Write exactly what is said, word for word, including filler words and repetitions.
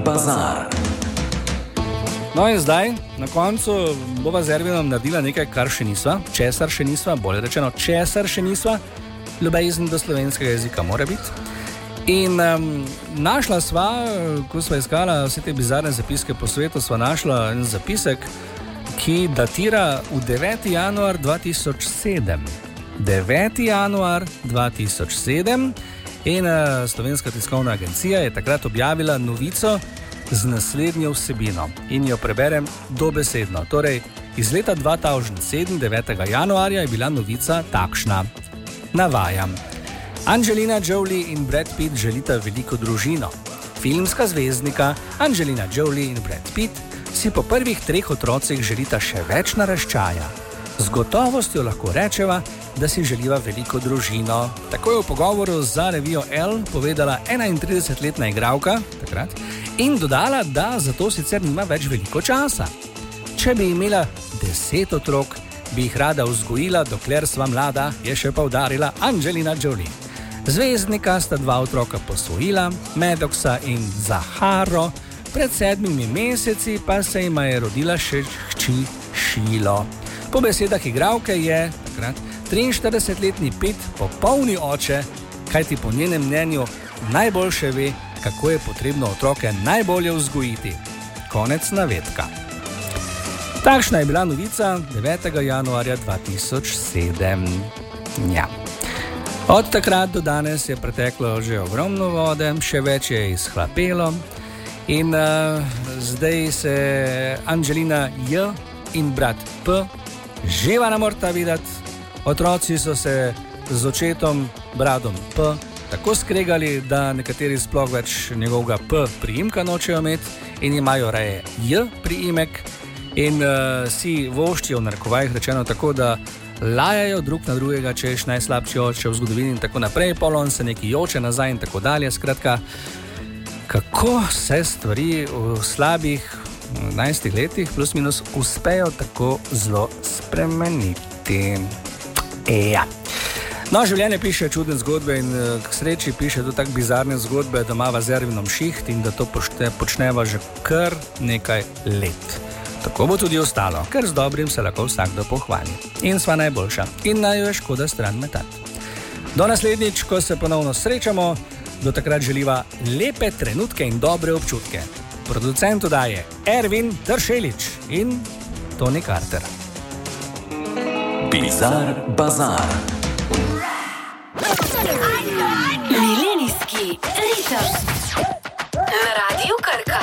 bazar. No in zdaj, na koncu bova z Ervinom naredila nekaj, kar še nisva, česar še nisva, bolje rečeno, česar še nisva, ljubezen do slovenskega jezika mora biti. In um, našla sva, ko sva iskala vse te bizarne zapiske po svetu, sva našla en zapisek, ki datira v deveti januar dva tisoč sedem. deveti januar dva tisoč sedem in uh, Slovenska tiskovna agencija je takrat objavila novico z naslednjo vsebino in jo preberem dobesedno. Torej, iz leta dva tisoč sedem, devetega januarja, je bila novica takšna. Navajam. Angelina Jolie in Brad Pitt želita veliko družino. Filmska zvezdnika Angelina Jolie in Brad Pitt si po prvih treh otrocih želita še več naraščaja. Z gotovostjo lahko rečeva, da si želiva veliko družino. Tako je v pogovoru za revijo Elle povedala enaintridesetletna igralka takrat in dodala, da zato sicer nima več veliko časa. Če bi imela deset otrok, bi jih rada vzgojila, dokler sva mlada, je še poudarila Angelina Jolie. Zvezdnika sta dva otroka posvojila, Maddoxa in Zaharo, pred sedmimi meseci pa se jima je rodila še hči Šilo. Po besedah igralke je takrat triinštiridesetletni Pitt popolni oče, kajti po njenem mnenju najboljše ve, kako je potrebno otroke najbolje vzgojiti. Konec navedka. Takšna je bila novica devetega januarja dva tisoč sedem. Ja. Od takrat do danes je preteklo že ogromno vode, še več je izhlapelo in uh, zdaj se Angelina J in brat P ževa ne morata videti. Otroci so se z očetom, bratom P, tako skregali, da nekateri sploh več njegovega P priimka nočejo imeti in imajo raje J priimek in uh, si voščijo v narekovajih rečeno tako, da lajajo drug na drugega, češ najslabši oče v zgodovini in tako naprej, polon se neki joče nazaj in tako dalje. Skratka, kako se stvari v slabih enajstih letih plus minus uspejo tako zelo spremeniti. Ja. No, življenje piše čudne zgodbe in k sreči piše tudi tako bizarne zgodbe, da imava z Ervinom šiht in da to pošte, počneva že kar nekaj let. Tako bo tudi ostalo, ker z dobrim se lahko vsakdo pohvali. In sva najboljša. In naj jo je škoda stran metati. Do naslednjič, ko se ponovno srečamo, do takrat želiva lepe trenutke in dobre občutke. Producent oddaje Ervin Tršelič in Toni Carter. Bizar bazar. Milenijski ritem.